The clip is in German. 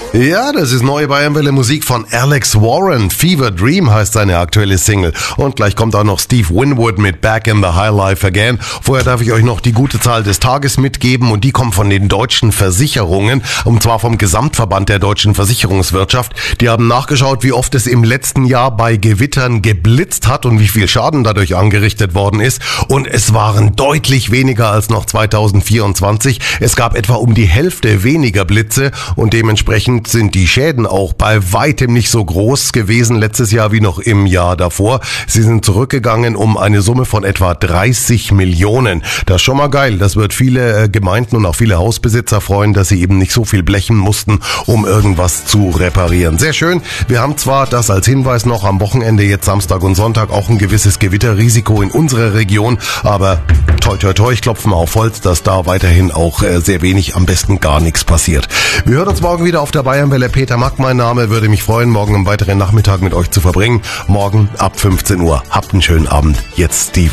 Ja, das ist neue Bayernwelle Musik von Alex Warren. Fever Dream heißt seine aktuelle Single. Und gleich kommt auch noch Steve Winwood mit Back in the High Life Again. Vorher darf ich euch noch die gute Zahl des Tages mitgeben und die kommt von den deutschen Versicherungen, und zwar vom Gesamtverband der deutschen Versicherungswirtschaft. Die haben nachgeschaut, wie oft es im letzten Jahr bei Gewittern geblitzt hat und wie viel Schaden dadurch angerichtet worden ist. Und es waren deutlich weniger als noch 2024. Es gab etwa um die Hälfte weniger Blitze und dementsprechend sind die Schäden auch bei weitem nicht so groß gewesen letztes Jahr wie noch im Jahr davor. Sie sind zurückgegangen um eine Summe von etwa 30 Millionen. Das ist schon mal geil. Das wird viele Gemeinden und auch viele Hausbesitzer freuen, dass sie eben nicht so viel blechen mussten, um irgendwas zu reparieren. Sehr schön. Wir haben zwar das als Hinweis noch am Wochenende, jetzt Samstag und Sonntag, auch ein gewisses Gewitterrisiko in unserer Region, aber toi toi toi, ich klopfe mal auf Holz, dass da weiterhin auch sehr wenig, am besten gar nichts passiert. Wir hören uns morgen wieder auf der Bayernwelle. Peter Mack, mein Name, würde mich freuen, morgen einen weiteren Nachmittag mit euch zu verbringen. Morgen ab 15 Uhr. Habt einen schönen Abend. Jetzt Steve